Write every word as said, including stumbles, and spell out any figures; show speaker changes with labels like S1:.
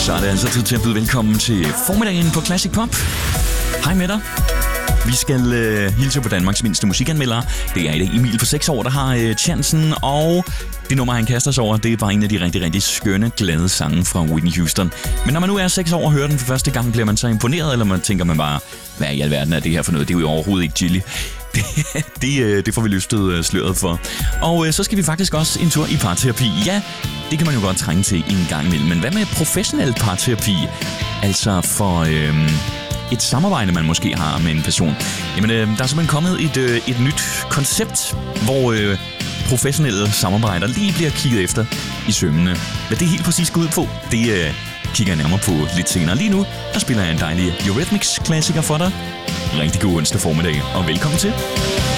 S1: Så er det altså tid til at byde velkommen til formiddagen på Classic Pop. Hej med dig. Vi skal øh, hilse på Danmarks mindste musikanmelder. Det er i dag Emil på seks år, der har øh, chancen, og det nummer, han kaster sig over, det er bare en af de rigtig, rigtig skønne, glade sange fra Whitney Houston. Men når man nu er seks år og hører den for første gang, bliver man så imponeret, eller man tænker man bare, hvad i alverden er det her for noget? Det er jo overhovedet ikke chili. Det, det, det får vi løftet sløret for. Og øh, så skal vi faktisk også en tur i parterapi. Ja, det kan man jo godt trænge til en gang imellem. Men hvad med professionel parterapi? Altså for øh, et samarbejde, man måske har med en person. Jamen, øh, der er simpelthen kommet et, øh, et nyt koncept, hvor øh, professionelle samarbejder lige bliver kigget efter i sømmene. Hvad det helt præcis går ud på, det øh, kigger jeg nærmere på lidt senere. Lige nu, der spiller jeg en dejlig Eurythmics-klassiker for dig. Rigtig god onsdag formiddag, og velkommen til.